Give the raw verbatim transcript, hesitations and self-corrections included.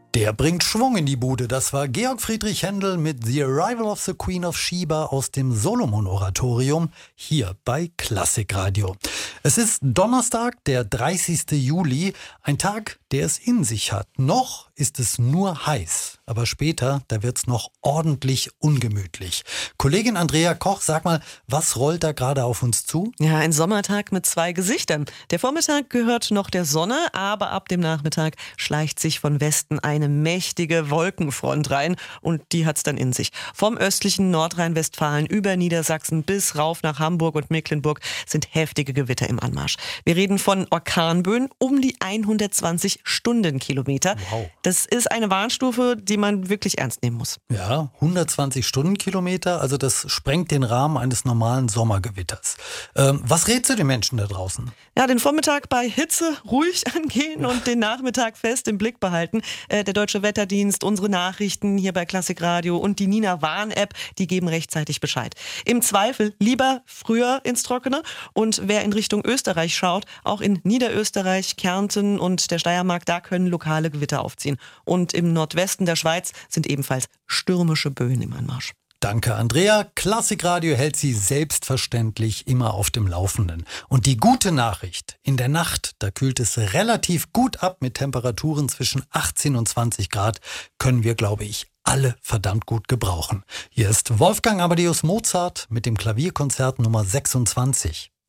Der bringt Schwung in die Bude. Das war Georg Friedrich Händel mit The Arrival of the Queen of Sheba aus dem Solomon-Oratorium hier bei Klassikradio. Es ist Donnerstag, der dreißigsten Juli, ein Tag, der es in sich hat. Noch ist es nur heiß, aber später, da wird's noch ordentlich ungemütlich. Kollegin Andrea Koch, sag mal, was rollt da gerade auf uns zu? Ja, ein Sommertag mit zwei Gesichtern. Der Vormittag gehört noch der Sonne, aber ab dem Nachmittag schleicht sich von Westen eine mächtige Wolkenfront rein und die hat's dann in sich. Vom östlichen Nordrhein-Westfalen über Niedersachsen bis rauf nach Hamburg und Mecklenburg sind heftige Gewitter im Anmarsch. Wir reden von Orkanböen um die hundertzwanzig Stundenkilometer. Wow. Das ist eine Warnstufe, die man wirklich ernst nehmen muss. Ja, hundertzwanzig Stundenkilometer, also das sprengt den Rahmen eines normalen Sommergewitters. Ähm, was rätst du den Menschen da draußen? Ja, den Vormittag bei Hitze ruhig angehen und den Nachmittag fest im Blick behalten. Äh, der Deutsche Wetterdienst, unsere Nachrichten hier bei Klassikradio und die Nina Warn-App, die geben rechtzeitig Bescheid. Im Zweifel lieber früher ins Trockene und wer in Richtung Österreich schaut, auch in Niederösterreich, Kärnten und der Steiermark, da können lokale Gewitter aufziehen. Und im Nordwesten der Schweiz sind ebenfalls stürmische Böen im Anmarsch. Danke, Andrea. Klassikradio hält Sie selbstverständlich immer auf dem Laufenden. Und die gute Nachricht, in der Nacht, da kühlt es relativ gut ab mit Temperaturen zwischen achtzehn und zwanzig Grad, können wir, glaube ich, alle verdammt gut gebrauchen. Hier ist Wolfgang Amadeus Mozart mit dem Klavierkonzert Nummer sechsundzwanzig.